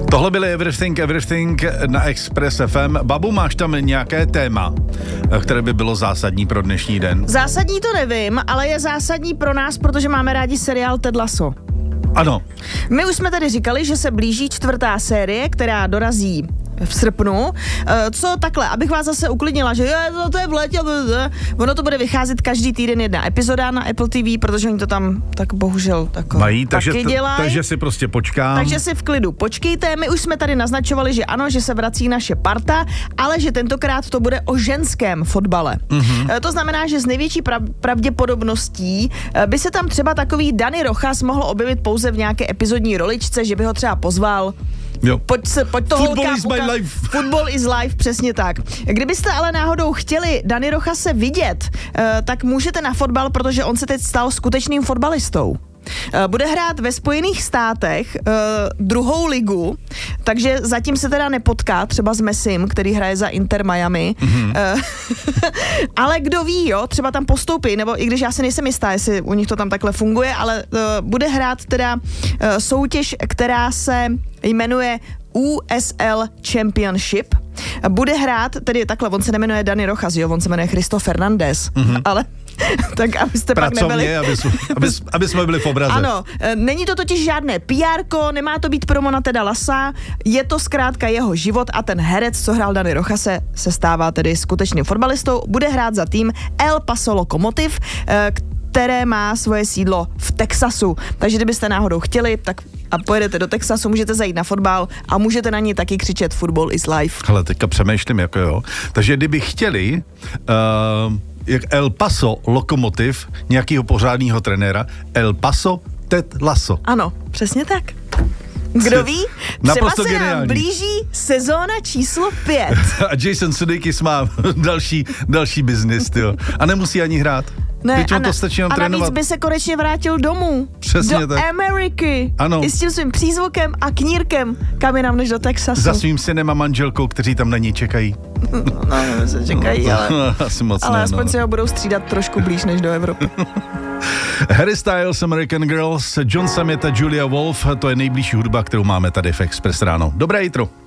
Tohle byly Everything na Express FM. Babu, máš tam nějaké téma, které by bylo zásadní pro dnešní den? Zásadní to nevím, ale je zásadní pro nás, protože máme rádi seriál Ted Lasso. Ano. My už jsme tady říkali, že se blíží 4. série, která dorazí v srpnu. Co takhle, abych vás zase uklidnila, že to je v létě, ono to bude vycházet každý týden jedna epizoda na Apple TV, protože oni to tam tak bohužel mají, taky dělají. Takže si prostě počkám. Takže si v klidu počkejte. My už jsme tady naznačovali, že ano, že se vrací naše parta, ale že tentokrát to bude o ženském fotbale. Mm-hmm. To znamená, že s největší pravděpodobností by se tam třeba takový Dani Rojas mohl objevit pouze v nějaké epizodní roličce, že by ho třeba pozval. Jo. Pojď to Football is my life. Football is life, přesně tak. Kdybyste ale náhodou chtěli Dani Rojase vidět, tak můžete na fotbal, protože on se teď stal skutečným fotbalistou. Bude hrát ve Spojených státech druhou ligu, takže zatím se teda nepotká třeba s Messim, který hraje za Inter Miami. Mm-hmm. Ale kdo ví, jo, třeba tam postoupí, nebo i když já si nejsem jistá, jestli u nich to tam takhle funguje, ale bude hrát teda soutěž, která se jmenuje USL Championship. Bude hrát, tedy takhle, on se nemenuje Dani Rojas, jo, on se jmenuje Christo Fernandez, ale tak abyste pracovně, pak nebyli... aby jsme byli v obraze. Ano, není to totiž žádné PR-ko, nemá to být promo na Teda Lassa, je to zkrátka jeho život a ten herec, co hrál Dani Rojase, se stává tedy skutečným fotbalistou, bude hrát za tým El Paso Locomotive, které má svoje sídlo v Texasu. Takže kdybyste náhodou chtěli, tak a pojedete do Texasu, můžete zajít na fotbal a můžete na ní taky křičet Football is life. Hele, teďka přemýšlím, jako jo. Takže kdyby chtěli jak El Paso Locomotive, nějakého pořádného trenéra, El Paso Ted Lasso. Ano, přesně tak. Kdo ví? Třeba se geniální. Nám blíží sezóna číslo 5. A Jason Sudeikis má další biznis, tyjo. A nemusí ani hrát. Ne, to stačí jenom trénovat. Navíc by se konečně vrátil domů. Přesně do tak. Ameriky. Ano. I s tím svým přízvukem a knírkem. Kam jinam než do Texasu. Za svým synem a manželkou, kteří tam na ní čekají. No, se čekají, ale... asi moc ale ne, aspoň se ho budou střídat trošku blíž než do Evropy. Harry Styles, American Girls, John Summit a Julia Wolf, to je nejbližší hudba, kterou máme tady v Express ráno. Dobré jitro.